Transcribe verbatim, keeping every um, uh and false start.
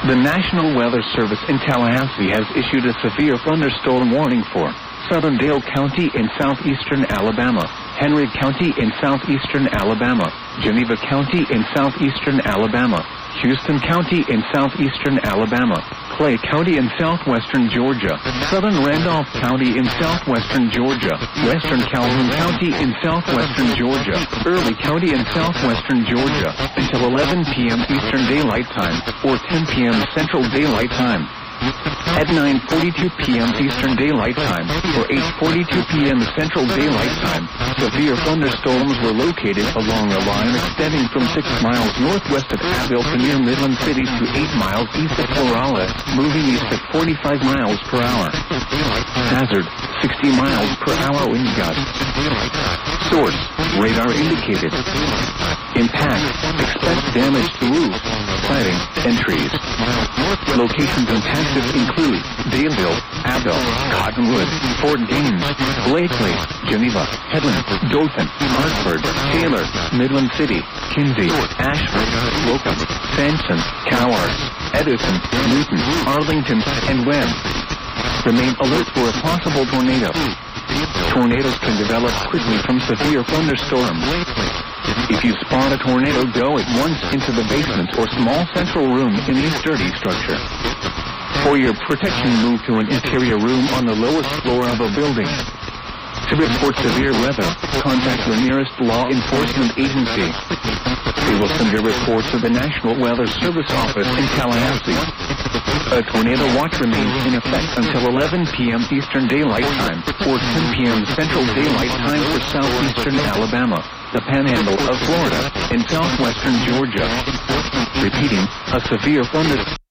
The National Weather Service in Tallahassee has issued a severe thunderstorm warning for Southern Dale County in southeastern Alabama, Henry County in southeastern Alabama, Geneva County in southeastern Alabama, Houston County in southeastern Alabama, Clay County in southwestern Georgia, Southern Randolph County in southwestern Georgia, Western Calhoun County in southwestern Georgia, Early County in southwestern Georgia, until eleven p m Eastern Daylight Time, or ten p m Central Daylight Time. At nine forty-two p m Eastern Daylight Time, or eight forty-two p m Central Daylight Time, severe thunderstorms were located along a line extending from six miles northwest of Abbeville to near Midland City to eight miles east of Florala, moving east at forty-five miles per hour. Hazard, sixty miles per hour wind gusts. Source, radar indicated. Impact, expect damage to roof, siding, and trees. Locations impacted include Daleville, Abbeville, Cottonwood, Fort Gaines, Blakely, Geneva, Headland, Dothan, Hartford, Taylor, Midland City, Kinsey, Ashford, Slocum, Sampson, Cowards, Edison, Newton, Arlington, and Webb. Remain alert for a possible tornado. Tornadoes can develop quickly from severe thunderstorms. If you spot a tornado, go at once into the basement or small central room in a sturdy structure. For your protection, move to an interior room on the lowest floor of a building. To report severe weather, contact your nearest law enforcement agency. They will send your report to the National Weather Service office in Tallahassee. A tornado watch remains in effect until eleven p m Eastern Daylight Time, or ten p m Central Daylight Time for southeastern Alabama, the Panhandle of Florida, and southwestern Georgia. Repeating, a severe thunderstorm